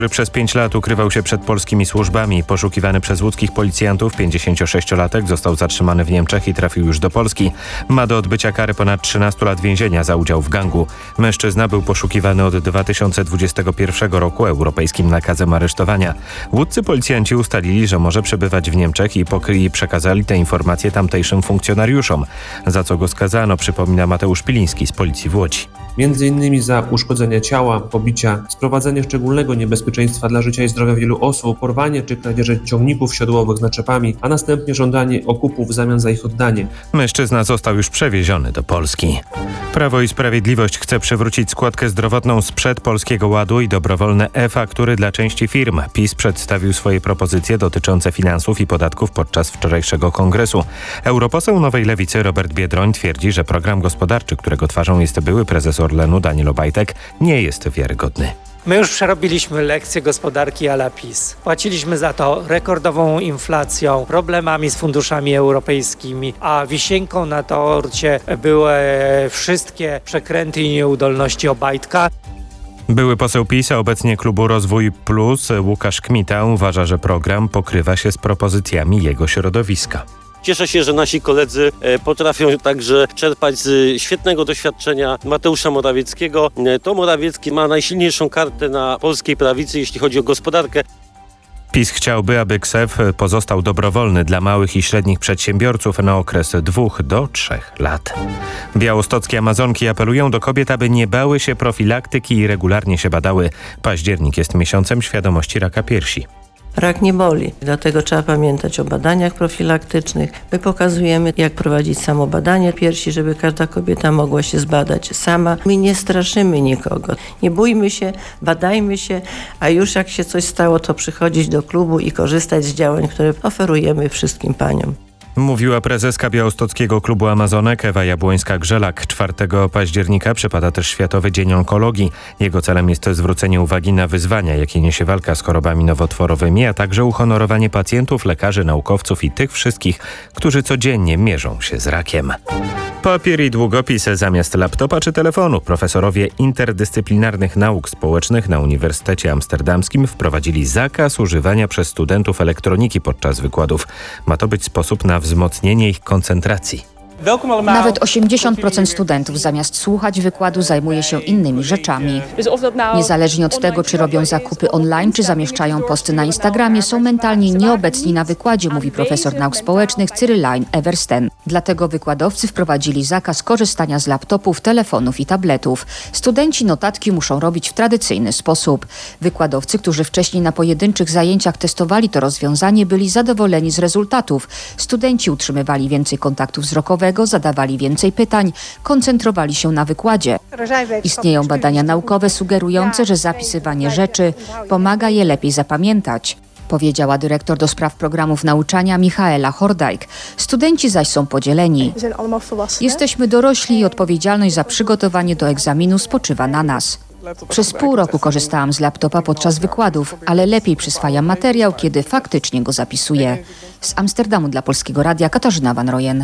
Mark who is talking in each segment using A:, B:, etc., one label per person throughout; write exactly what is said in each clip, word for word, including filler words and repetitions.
A: który przez pięć lat ukrywał się przed polskimi służbami. Poszukiwany przez łódzkich policjantów pięćdziesięciosześciolatek został zatrzymany w Niemczech i trafił już do Polski. Ma do odbycia karę ponad trzynastu lat więzienia za udział w gangu. Mężczyzna był poszukiwany od dwa tysiące dwudziestego pierwszego roku europejskim nakazem aresztowania. Łódzcy policjanci ustalili, że może przebywać w Niemczech i, pokry- i przekazali te informacje tamtejszym funkcjonariuszom. Za co go skazano, przypomina Mateusz Piliński z Policji w Łodzi.
B: Między innymi za uszkodzenie ciała, pobicia, sprowadzenie szczególnego niebezpieczeństwa dla życia i zdrowia wielu osób, porwanie czy kradzieże ciągników siodłowych z naczepami, a następnie żądanie okupu w zamian za ich oddanie.
A: Mężczyzna został już przewieziony do Polski. Prawo i Sprawiedliwość chce przywrócić składkę zdrowotną sprzed Polskiego Ładu i dobrowolne e-faktury dla części firm. PiS przedstawił swoje propozycje dotyczące finansów i podatków podczas wczorajszego kongresu. Europoseł Nowej Lewicy Robert Biedroń twierdzi, że program gospodarczy, którego twarzą jest były prezes Orlenu Daniel Obajtek, nie jest wiarygodny.
C: My już przerobiliśmy lekcję gospodarki à la PiS. Płaciliśmy za to rekordową inflacją, problemami z funduszami europejskimi, a wisienką na torcie były wszystkie przekręty i nieudolności Obajtka.
A: Były poseł PiS, a obecnie klubu Rozwój Plus Łukasz Kmita uważa, że program pokrywa się z propozycjami jego środowiska.
D: Cieszę się, że nasi koledzy potrafią także czerpać z świetnego doświadczenia Mateusza Morawieckiego. To Morawiecki ma najsilniejszą kartę na polskiej prawicy, jeśli chodzi o gospodarkę.
A: PiS chciałby, aby K S E F pozostał dobrowolny dla małych i średnich przedsiębiorców na okres dwóch do trzech lat. Białostockie Amazonki apelują do kobiet, aby nie bały się profilaktyki i regularnie się badały. Październik jest miesiącem świadomości raka piersi.
E: Rak nie boli, dlatego trzeba pamiętać o badaniach profilaktycznych. My pokazujemy, jak prowadzić samo badanie piersi, żeby każda kobieta mogła się zbadać sama. My nie straszymy nikogo. Nie bójmy się, badajmy się, a już jak się coś stało, to przychodzić do klubu i korzystać z działań, które oferujemy wszystkim paniom.
A: Mówiła prezeska Białostockiego Klubu Amazonek Ewa Jabłońska-Grzelak. czwartego października przypada też Światowy Dzień Onkologii. Jego celem jest zwrócenie uwagi na wyzwania, jakie niesie walka z chorobami nowotworowymi, a także uhonorowanie pacjentów, lekarzy, naukowców i tych wszystkich, którzy codziennie mierzą się z rakiem. Papier i długopis zamiast laptopa czy telefonu. Profesorowie interdyscyplinarnych nauk społecznych na Uniwersytecie Amsterdamskim wprowadzili zakaz używania przez studentów elektroniki podczas wykładów. Ma to być sposób na wzmocnienie ich koncentracji.
F: Nawet osiemdziesiąt procent studentów zamiast słuchać wykładu zajmuje się innymi rzeczami. Niezależnie od tego, czy robią zakupy online, czy zamieszczają posty na Instagramie, są mentalnie nieobecni na wykładzie, mówi profesor nauk społecznych Cyrylain Eversten. Dlatego wykładowcy wprowadzili zakaz korzystania z laptopów, telefonów i tabletów. Studenci notatki muszą robić w tradycyjny sposób. Wykładowcy, którzy wcześniej na pojedynczych zajęciach testowali to rozwiązanie, byli zadowoleni z rezultatów. Studenci utrzymywali więcej kontaktu wzrokowego, zadawali więcej pytań, koncentrowali się na wykładzie. Istnieją badania naukowe sugerujące, że zapisywanie rzeczy pomaga je lepiej zapamiętać, powiedziała dyrektor do spraw programów nauczania Michaela Hordijk. Studenci zaś są podzieleni. Jesteśmy dorośli i odpowiedzialność za przygotowanie do egzaminu spoczywa na nas. Przez pół roku korzystałam z laptopa podczas wykładów, ale lepiej przyswajam materiał, kiedy faktycznie go zapisuję. Z Amsterdamu dla Polskiego Radia Katarzyna Van Royen.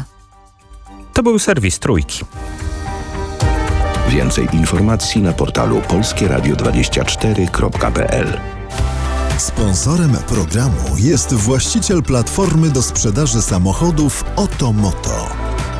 A: To był serwis Trójki.
G: Więcej informacji na portalu polskie radio dwadzieścia cztery kropka p l.
H: Sponsorem programu jest właściciel platformy do sprzedaży samochodów Otomoto.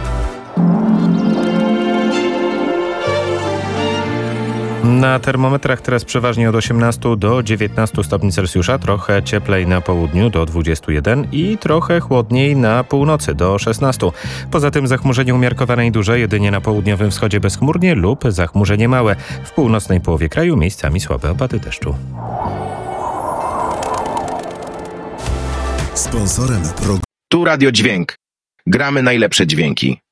A: Na termometrach teraz przeważnie od osiemnastu do dziewiętnastu stopni Celsjusza, trochę cieplej na południu do dwudziestu jeden i trochę chłodniej na północy do szesnastu. Poza tym zachmurzenie umiarkowane i duże, jedynie na południowym wschodzie bezchmurnie lub zachmurzenie małe. W północnej połowie kraju miejscami słabe opady deszczu.
H: Sponsorem programu
G: Tu Radio Dźwięk. Gramy najlepsze dźwięki.